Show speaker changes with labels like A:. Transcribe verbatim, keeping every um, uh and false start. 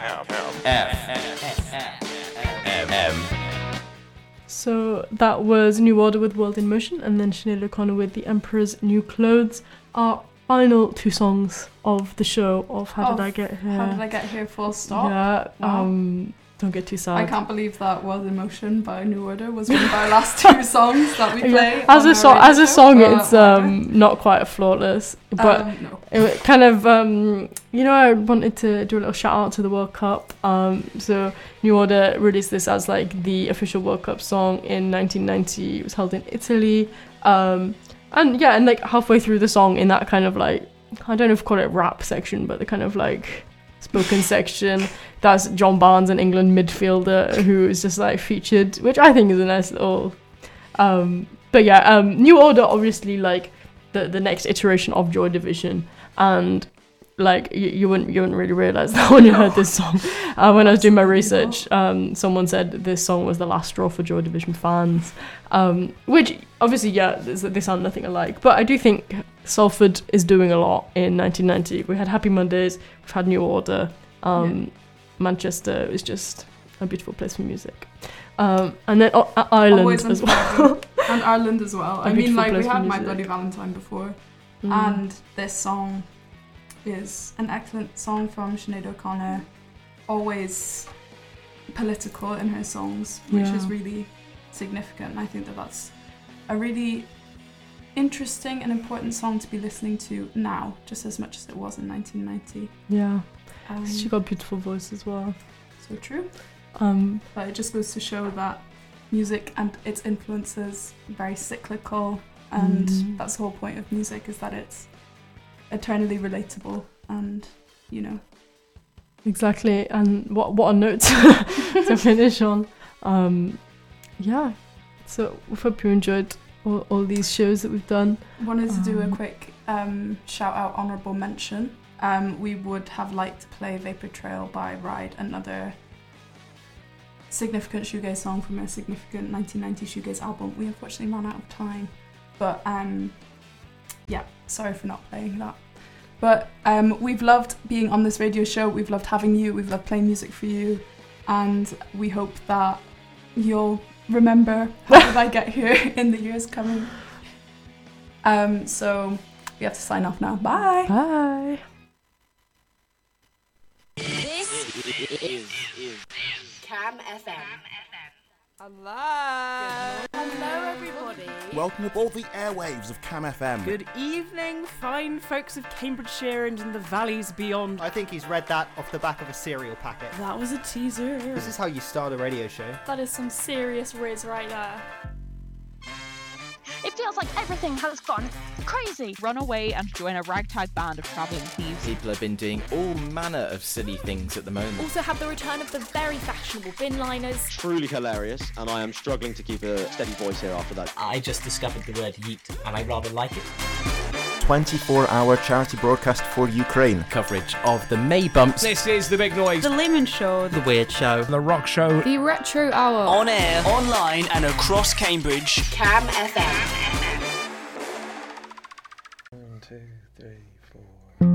A: So that was New Order with World in Motion, and then Sinead O'Connor with The Emperor's New Clothes. Our final two songs of the show of How Did
B: Of
A: I Get Here?
B: How Did I Get Here? Full stop.
A: Yeah.
B: Wow.
A: Um, don't get too sad.
B: I can't believe that World in Motion by New Order was one of our last two songs that we play.
A: Yeah. As
B: on
A: a
B: our
A: song,
B: radio
A: as a
B: show,
A: song,
B: but
A: it's um not quite flawless, but
B: um, no.
A: it kind of um you know I wanted to do a little shout out to the World Cup. Um, so New Order released this as like the official World Cup song in nineteen ninety. It was held in Italy. Um, and yeah, and like halfway through the song, in that kind of like, I don't know if you call it rap section, but the kind of like spoken section, that's John Barnes, an England midfielder, who is just like featured, which I think is a nice little um but yeah, um New Order, obviously like the the next iteration of Joy Division, and like you, you wouldn't you wouldn't really realize that when you heard this song. Uh, when I was doing my research, um someone said this song was the last straw for Joy Division fans, um which obviously, yeah, they sound nothing alike, but I do think Salford is doing a lot in nineteen ninety. We had Happy Mondays, we've had New Order. um yeah. Manchester is just a beautiful place for music, um and then oh, Ireland
B: Always
A: as well.
B: And Ireland as well.
A: A
B: I mean, like, we
A: place for
B: had My
A: music.
B: Bloody Valentine before,
A: Mm.
B: and this song is an excellent song from Sinead O'Connor, always political in her songs, which
A: Yeah.
B: is really significant. And I think that that's a really interesting and important song to be listening to now, just as much as it was in nineteen ninety.
A: Yeah,
B: Um,
A: she got a beautiful voice as well.
B: so true.
A: Um,
B: But it just goes to show that music and its influences are very cyclical, and
A: Mm.
B: that's the whole point of music, is that it's eternally relatable, and, you know.
A: exactly, and what what a note to finish on. Um, yeah, so we hope you enjoyed all, all these shows that we've done.
B: Wanted to do a
A: Um,
B: quick um, shout out, honourable mention. Um, we would have liked to play Vapor Trail by Ride, another significant shoegaze song from a significant nineteen ninety shoegaze album. We unfortunately ran out of time, but um, yeah, sorry for not playing that. But um, we've loved being on this radio show, we've loved having you, we've loved playing music for you, and we hope that you'll remember How Did I Get Here in the years coming. Um, so we have to sign off now. Bye!
A: Bye.
C: This is Cam F M.
D: Hello.
C: Hello, everybody.
E: Welcome aboard the airwaves of Cam F M.
D: Good evening, fine folks of Cambridgeshire and in the valleys beyond.
F: I think he's read that off the back of a cereal packet.
D: That was a teaser.
F: This is how you start a radio show.
G: That is some serious riz right there.
H: It feels like everything has gone crazy.
I: Run away and join a ragtag band of travelling thieves.
J: People have been doing all manner of silly things at the moment.
G: Also have the return of the very fashionable bin liners.
K: Truly hilarious, and I am struggling to keep a steady voice here after that.
L: I just discovered the word yeet, and I rather like it.
E: twenty-four hour charity broadcast for Ukraine.
J: Coverage of the May bumps.
M: This is The Big Noise.
D: The Lehman Show.
J: The Weird Show.
M: The Rock Show.
G: The Retro Hour.
M: On air, online and across Cambridge.
C: Cam F M.